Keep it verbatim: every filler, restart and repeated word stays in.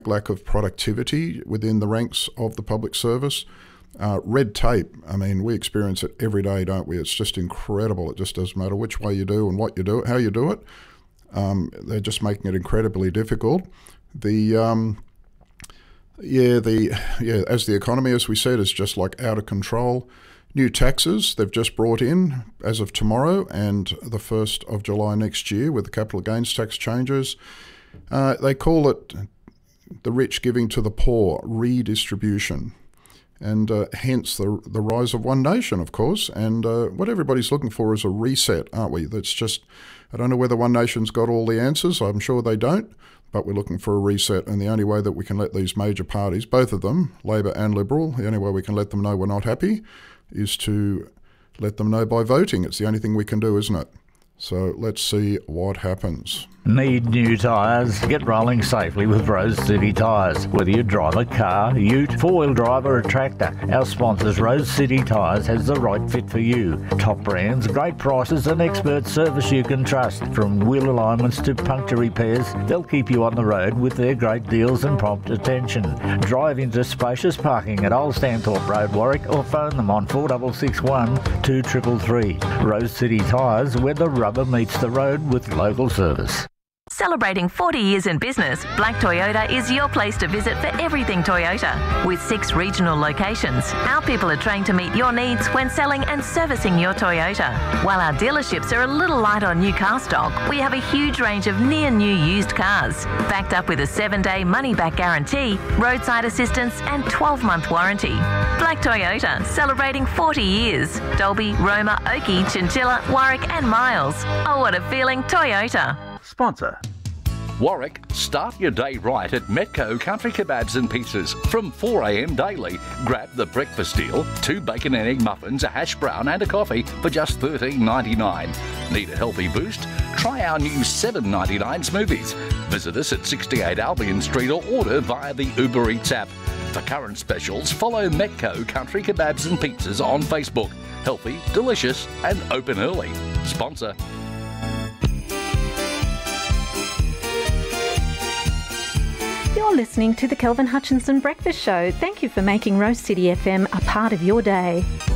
lack of productivity within the ranks of the public service. Uh, red tape, I mean, we experience it every day, don't we? It's just incredible. It just doesn't matter which way you do and what you do it, how you do it. Um, they're just making it incredibly difficult. The um, yeah, the yeah, as the economy, as we said, is just like out of control. New taxes they've just brought in as of tomorrow and the first of July next year with the capital gains tax changes. Uh, they call it the rich giving to the poor, redistribution. And uh, hence the the rise of One Nation, of course. And uh, what everybody's looking for is a reset, aren't we? That's just, I don't know whether One Nation's got all the answers. I'm sure they don't. But we're looking for a reset. And the only way that we can let these major parties, both of them, Labor and Liberal, the only way we can let them know we're not happy is to let them know by voting. It's the only thing we can do, isn't it? So let's see what happens. Need new tyres? Get rolling safely with Rose City Tyres. Whether you drive a car, ute, four-wheel drive or a tractor, our sponsors Rose City Tyres has the right fit for you. Top brands, great prices and expert service you can trust. From wheel alignments to puncture repairs, they'll keep you on the road with their great deals and prompt attention. Drive into spacious parking at Old Stanthorpe Road, Warwick, or phone them on four six six one, two three three three. Rose City Tyres, where the rubber meets the road with local service. Celebrating forty years in business, Black Toyota is your place to visit for everything Toyota. With six regional locations, our people are trained to meet your needs when selling and servicing your Toyota. While our dealerships are a little light on new car stock, we have a huge range of near-new used cars, backed up with a seven-day money-back guarantee, roadside assistance and twelve-month warranty. Black Toyota, celebrating forty years. Dolby, Roma, Oakey, Chinchilla, Warwick and Miles. Oh, what a feeling, Toyota. Sponsor. Warwick, start your day right at Metco Country Kebabs and Pizzas. From four a m daily, grab the breakfast deal, two bacon and egg muffins, a hash brown and a coffee for just thirteen ninety-nine. Need a healthy boost? Try our new seven ninety-nine smoothies. Visit us at sixty-eight Albion Street or order via the Uber Eats app. For current specials, follow Metco Country Kebabs and Pizzas on Facebook. Healthy, delicious and open early. Sponsor. You're listening to the Kelvin Hutchinson Breakfast Show. Thank you for making Rose City F M a part of your day.